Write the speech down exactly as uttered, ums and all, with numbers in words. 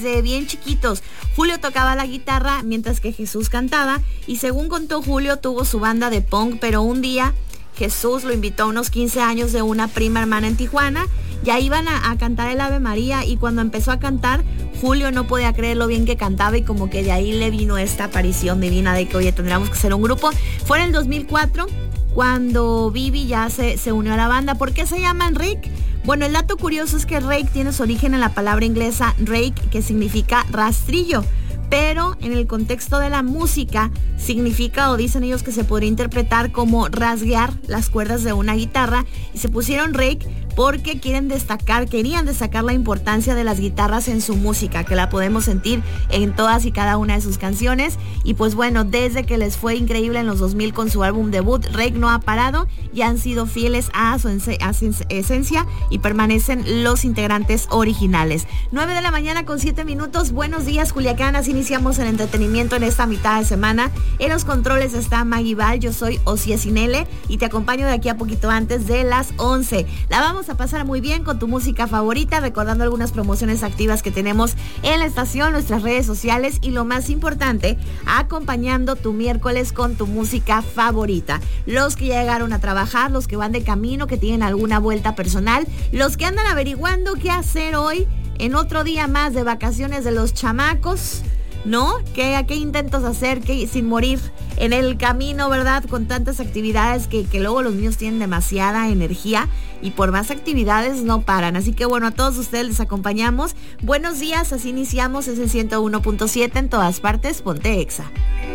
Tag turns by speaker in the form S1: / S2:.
S1: desde bien chiquitos. Julio tocaba la guitarra mientras que Jesús cantaba y según contó Julio tuvo su banda de punk, pero un día Jesús lo invitó a unos quince años de una prima hermana en Tijuana. Ya iban a, a cantar el Ave María y cuando empezó a cantar, Julio no podía creer lo bien que cantaba y como que de ahí le vino esta aparición divina de que, oye, tendríamos que ser un grupo. Fue en el dos mil cuatro cuando Vivi ya se, se unió a la banda. ¿Por qué se llaman Rake? Bueno, el dato curioso es que Rake tiene su origen en la palabra inglesa rake, que significa rastrillo. Pero en el contexto de la música significa, o dicen ellos, que se podría interpretar como rasguear las cuerdas de una guitarra, y se pusieron Rake porque quieren destacar, querían destacar la importancia de las guitarras en su música, que la podemos sentir en todas y cada una de sus canciones. Y pues bueno, desde que les fue increíble en los dos mil con su álbum debut, Rake no ha parado y han sido fieles a su, a su esencia y permanecen los integrantes originales. nueve de la mañana con siete minutos. Buenos días, Culiacán. Así iniciamos el entretenimiento en esta mitad de semana. En los controles está Maggie Val, yo soy Osía Sinele y te acompaño de aquí a poquito antes de las once. La vamos a pasar muy bien con tu música favorita, recordando algunas promociones activas que tenemos en la estación, nuestras redes sociales y lo más importante, acompañando tu miércoles con tu música favorita. Los que ya llegaron a trabajar, los que van de camino, que tienen alguna vuelta personal, los que andan averiguando qué hacer hoy en otro día más de vacaciones de los chamacos, ¿no? ¿Qué, qué intentos hacer que, sin morir en el camino, verdad? Con tantas actividades que, que luego los niños tienen demasiada energía y por más actividades no paran. Así que bueno, a todos ustedes les acompañamos. Buenos días, así iniciamos, es el ciento uno punto siete en todas partes, ponte Exa.